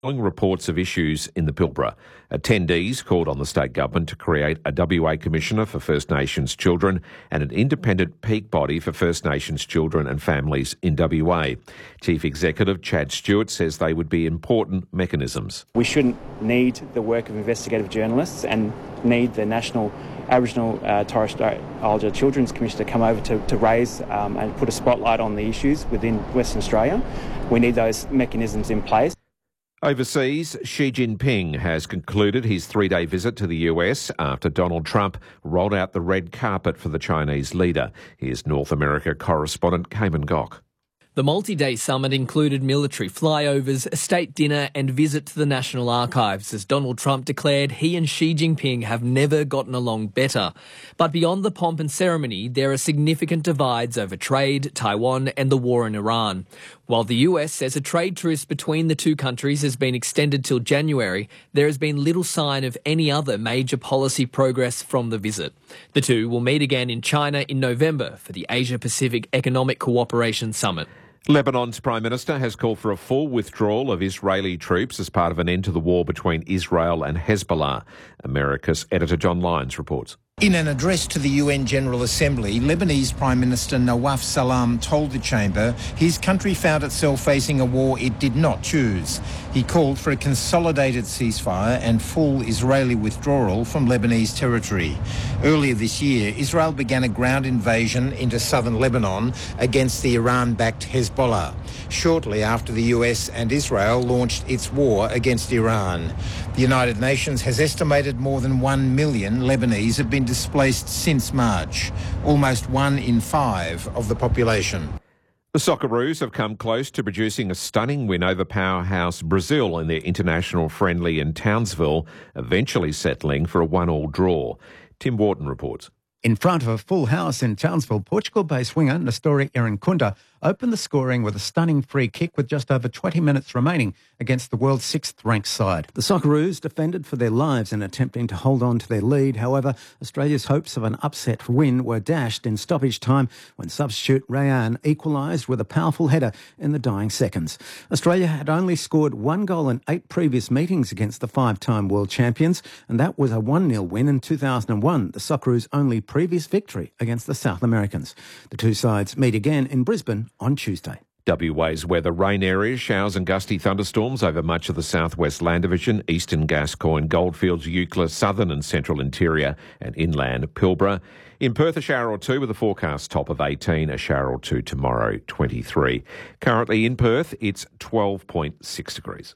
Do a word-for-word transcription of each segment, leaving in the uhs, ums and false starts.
reports of issues in the Pilbara. Attendees called on the state government to create a W A Commissioner for First Nations children and an independent peak body for First Nations children and families in W A. Chief Executive Chad Stewart says they would be important mechanisms. We shouldn't need the work of investigative journalists and need the National Aboriginal uh, Torres Strait Islander Children's Commission to come over to, to raise um, and put a spotlight on the issues within Western Australia. We need those mechanisms in place. Overseas, Xi Jinping has concluded his three-day visit to the U S after Donald Trump rolled out the red carpet for the Chinese leader. Here's North America correspondent Cayman Gok. The multi-day summit included military flyovers, a state dinner and visit to the National Archives as Donald Trump declared he and Xi Jinping have never gotten along better. But beyond the pomp and ceremony, there are significant divides over trade, Taiwan and the war in Iran. While the U S says a trade truce between the two countries has been extended till January, there has been little sign of any other major policy progress from the visit. The two will meet again in China in November for the Asia-Pacific Economic Cooperation Summit. Lebanon's Prime Minister has called for a full withdrawal of Israeli troops as part of an end to the war between Israel and Hezbollah. America's editor John Lyons reports. In an address to the U N General Assembly, Lebanese Prime Minister Nawaf Salam told the chamber his country found itself facing a war it did not choose. He called for a consolidated ceasefire and full Israeli withdrawal from Lebanese territory. Earlier this year, Israel began a ground invasion into southern Lebanon against the Iran-backed Hezbollah, shortly after the U S and Israel launched its war against Iran. The United Nations has estimated more than one million Lebanese have been displaced since March, almost one in five of the population. The Socceroos have come close to producing a stunning win over powerhouse Brazil in their international friendly in Townsville, eventually settling for a one-all draw. Tim Wharton reports. In front of a full house in Townsville, Portugal-based winger Nestori Irankunda opened the scoring with a stunning free kick with just over twenty minutes remaining against the world's sixth-ranked side. The Socceroos defended for their lives in attempting to hold on to their lead. However, Australia's hopes of an upset win were dashed in stoppage time when substitute Rayan equalised with a powerful header in the dying seconds. Australia had only scored one goal in eight previous meetings against the five-time world champions, and that was a one nil win in two thousand one, the Socceroos' only previous victory against the South Americans. The two sides meet again in Brisbane on Tuesday. W A's weather: rain areas, showers and gusty thunderstorms over much of the southwest land division, eastern Gascoyne, Goldfields, Eucla, southern and central interior and inland Pilbara. In Perth, a shower or two with a forecast top of eighteen, a shower or two tomorrow, twenty-three. Currently in Perth, it's twelve point six degrees.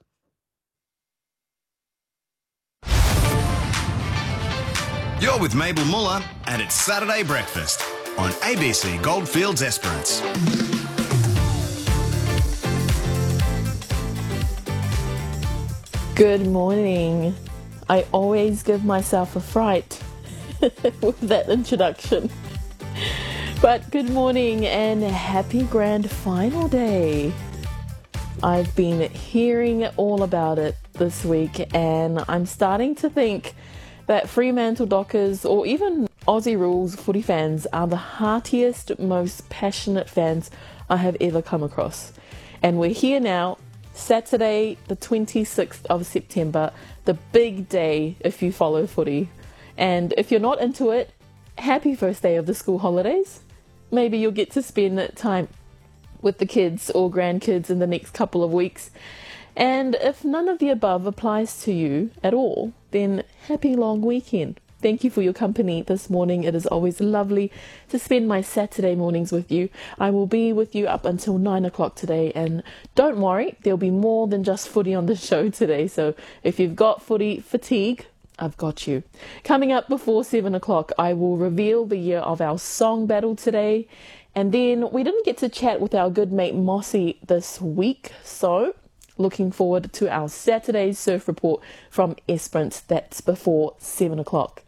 You're with Mabel Muller and it's Saturday Breakfast on A B C Goldfields Esperance. Good morning. I always give myself a fright with that introduction. But good morning and happy grand final day. I've been hearing all about it this week and I'm starting to think that Fremantle Dockers or even Aussie Rules footy fans are the heartiest, most passionate fans I have ever come across. And we're here now, Saturday the twenty-sixth of September, the big day if you follow footy. And if you're not into it, happy first day of the school holidays. Maybe you'll get to spend time with the kids or grandkids in the next couple of weeks. And if none of the above applies to you at all, then happy long weekend. Thank you for your company this morning. It is always lovely to spend my Saturday mornings with you. I will be with you up until nine o'clock today. And don't worry, there'll be more than just footy on the show today. So if you've got footy fatigue, I've got you. Coming up before seven o'clock, I will reveal the year of our song battle today. And then we didn't get to chat with our good mate Mossy this week. So looking forward to our Saturday surf report from Esperance. That's before seven o'clock.